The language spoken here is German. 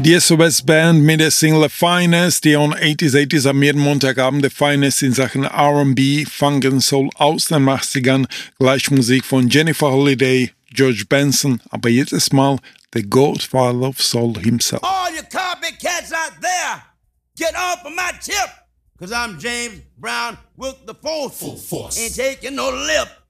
Die SOS Band mit der Single Finest, die on 80s am jeden Montagabend der Finest in Sachen R&B, Funk and Soul aus den 80ern, gleich Musik von Jennifer Holliday, George Benson, aber jetzt erstmal der Godfather of Soul himself. All you copycats out there, get off of my tip, cause I'm James Brown with the full force. Ain't taking no lip.